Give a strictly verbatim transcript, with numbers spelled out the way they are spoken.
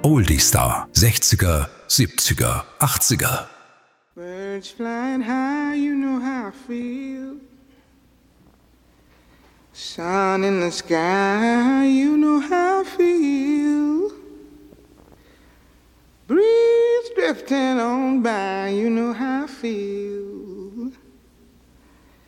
Oldie Star. sechziger, siebziger, achtziger. Birds flying high, you know how I feel. Sun in the sky, you know how I feel. Breeze drifting on by, you know how I feel.